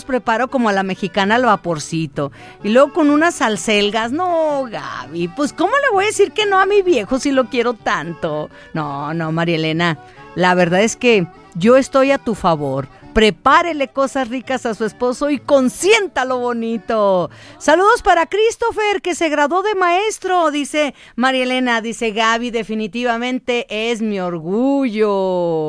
preparo como a la mexicana al vaporcito. Y luego con unas salselgas. No, Gaby, pues ¿cómo le voy a decir que no a mi viejo si lo quiero tanto? No, María Elena, la verdad es que yo estoy a tu favor. Prepárele cosas ricas a su esposo y consiéntalo bonito. Saludos para Christopher, que se graduó de maestro, dice María Elena. Dice Gaby, definitivamente es mi orgullo.